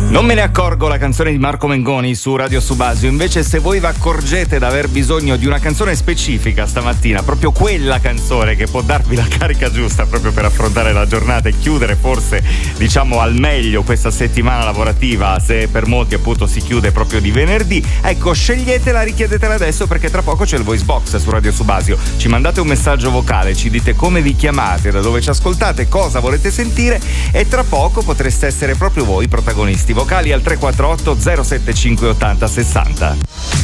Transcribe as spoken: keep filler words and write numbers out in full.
Non me ne accorgo, la canzone di Marco Mengoni su Radio Subasio. Invece, se voi vi accorgete di aver bisogno di una canzone specifica stamattina, proprio quella canzone che può darvi la carica giusta proprio per affrontare la giornata e chiudere forse, diciamo, al meglio questa settimana lavorativa, se per molti appunto si chiude proprio di venerdì, ecco, sceglietela, richiedetela adesso, perché tra poco c'è il voice box su Radio Subasio. Ci mandate un messaggio vocale, ci dite come vi chiamate, da dove ci ascoltate, cosa volete sentire, e tra poco potreste essere proprio voi protagonisti vocali al tre quattro otto zero sette cinque ottanta sessanta.